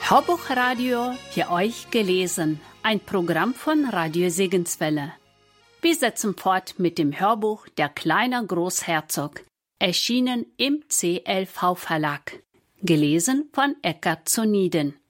Hörbuchradio für euch gelesen, ein Programm von Radio Segenswelle. Wir setzen fort mit dem Hörbuch Der kleine Großherzog, erschienen im CLV Verlag, gelesen von Eckart Zoniden.